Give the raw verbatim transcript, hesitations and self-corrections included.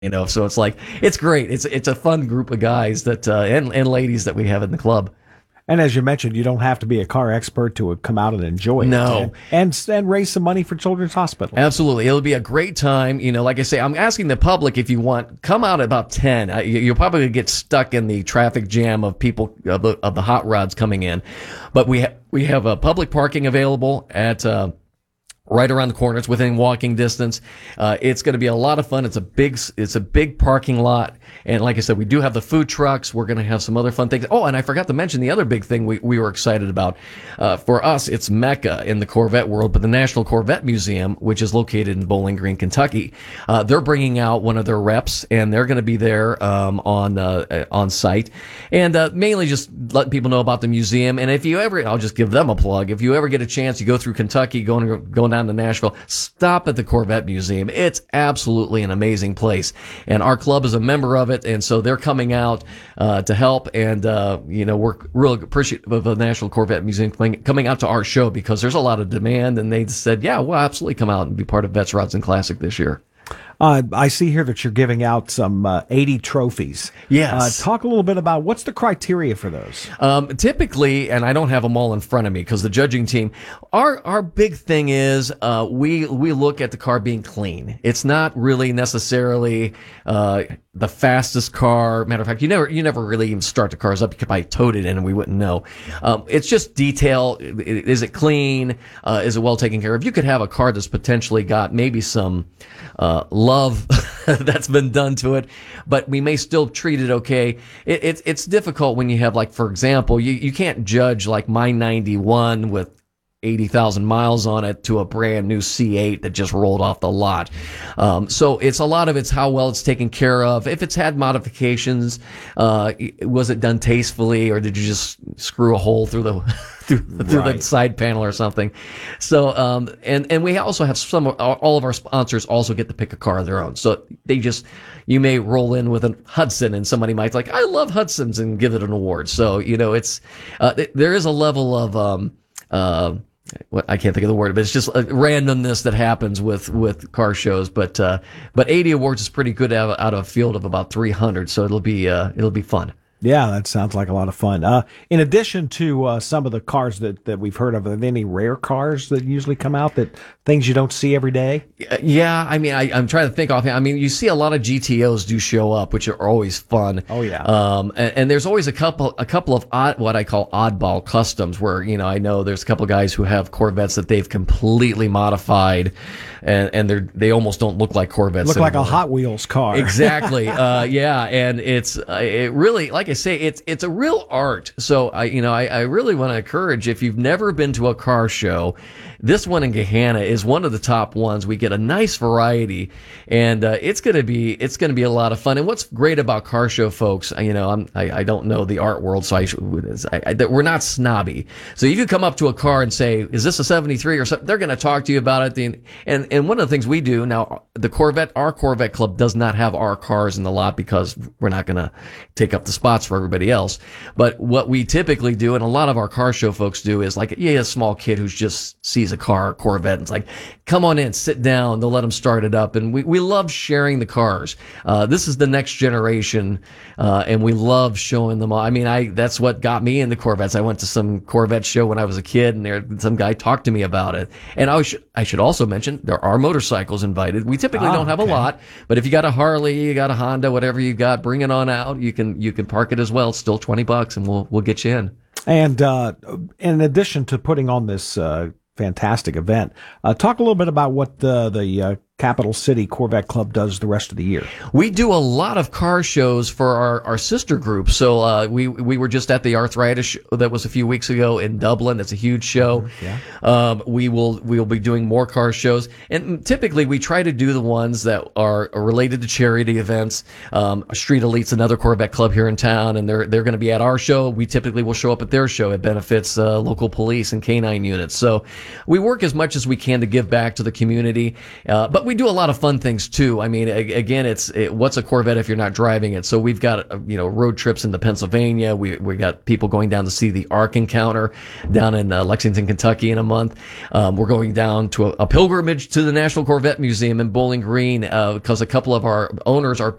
You know, so it's like it's great. It's it's a fun group of guys that uh, and and ladies that we have in the club. And as you mentioned, you don't have to be a car expert to come out and enjoy it. No. And, and, and raise some money for Children's Hospital. Absolutely. It'll be a great time. You know, like I say, I'm asking the public if you want, come out at about ten. Uh, you- You'll probably get stuck in the traffic jam of people, of the, of the hot rods coming in. But we, ha- we have a public parking available at, uh, right around the corner. It's within walking distance. Uh, it's going to be a lot of fun. It's a big, it's a big parking lot. And like I said, we do have the food trucks. We're going to have some other fun things. Oh, and I forgot to mention the other big thing we, we were excited about. Uh, for us, it's Mecca in the Corvette world, but the National Corvette Museum, which is located in Bowling Green, Kentucky, uh, they're bringing out one of their reps, and they're going to be there, um, on, uh, on site. And, uh, mainly just letting people know about the museum. And if you ever, I'll just give them a plug. If you ever get a chance, you go through Kentucky, going, going down to Nashville, stop at the Corvette Museum. It's absolutely an amazing place. And our club is a member of it, and so they're coming out uh, to help. And, uh, you know, we're really appreciative of the National Corvette Museum coming, coming out to our show because there's a lot of demand, and they said, yeah, we'll absolutely come out and be part of Vets, Rods, and Classic this year. Uh, I see here that you're giving out some uh, eighty trophies. Yes. Uh, talk a little bit about what's the criteria for those. Um, typically, and I don't have them all in front of me because the judging team, our our big thing is uh, we we look at the car being clean. It's not really necessarily uh, the fastest car. Matter of fact, you never you never really even start the cars up. You could probably tote it in and we wouldn't know. Um, it's just detail. Is it clean? Uh, is it well taken care of? You could have a car that's potentially got maybe some uh, love that's been done to it, but we may still treat it okay. It, it's it's difficult when you have, like, for example, you, you can't judge like my ninety-one with eighty thousand miles on it to a brand new C eight that just rolled off the lot. Um, so it's a lot of it's how well it's taken care of. If it's had modifications, uh, was it done tastefully, or did you just screw a hole through the through, through Right. the side panel or something? So, um, and and we also have some. All of our sponsors also get to pick a car of their own. So they just, you may roll in with a Hudson, and somebody might like, I love Hudsons, and give it an award. So, you know, it's uh, there is a level of um, uh, what I can't think of the word, but it's just a randomness that happens with, with car shows. But, uh, but eighty awards is pretty good out of, out of a field of about three hundred. So it'll be, uh, it'll be fun. Yeah, that sounds like a lot of fun. Uh, in addition to uh, some of the cars that, that we've heard of, are there any rare cars that usually come out, that things you don't see every day? Yeah, I mean, I, I'm trying to think offhand. I mean, you see a lot of G T Os do show up, which are always fun. Oh, yeah. Um, and, and there's always a couple, a couple of odd, what I call oddball customs, where, you know, I know there's a couple of guys who have Corvettes that they've completely modified, and and they're they almost don't look like Corvettes. Look like a anymore. Hot Wheels car. Exactly. uh, yeah, and it's uh, it really, like I say, it's it's a real art. So I, you know, I, I really want to encourage, if you've never been to a car show, this one in Gahanna is one of the top ones. We get a nice variety, and uh, it's gonna be it's gonna be a lot of fun. And what's great about car show folks, you know, I'm I, I don't know the art world, so I, should, I, I we're not snobby. So if you come up to a car and say, "Is this a seventy-three or something?" They're gonna talk to you about it. The, and and one of the things we do now, the Corvette, our Corvette Club does not have our cars in the lot because we're not gonna take up the spots for everybody else. But what we typically do, and a lot of our car show folks do, is like, yeah, a small kid who just sees a car, a Corvette, and it's like, come on in, sit down. They'll let them start it up, and we we love sharing the cars. Uh, this is the next generation, uh, and we love showing them all. I mean, I that's what got me into Corvettes. I went to some Corvette show when I was a kid, and there some guy talked to me about it. And I should I should also mention there are motorcycles invited. We typically Oh, don't have okay. a lot, but if you got a Harley, you got a Honda, whatever you got, bring it on out. You can you can park it as well. It's still twenty bucks, and we'll we'll get you in. And uh, in addition to putting on this uh, fantastic event, uh, talk a little bit about what the, the uh, Capital City Corvette Club does the rest of the year. We do a lot of car shows for our, our sister group. So uh, we we were just at the Arthritis show that was a few weeks ago in Dublin. It's a huge show. Yeah. Um, we will we will be doing more car shows, and typically we try to do the ones that are related to charity events. Um, Street Elite's another Corvette club here in town, and they're they're going to be at our show. We typically will show up at their show. It benefits uh, local police and canine units. So we work as much as we can to give back to the community, uh, but we we do a lot of fun things too. I mean, a- again, it's it, what's a Corvette if you're not driving it? So we've got uh, you know road trips into Pennsylvania. We we got people going down to see the Ark Encounter down in uh, Lexington, Kentucky in a month. Um, we're going down to a, a pilgrimage to the National Corvette Museum in Bowling Green because a couple of our owners are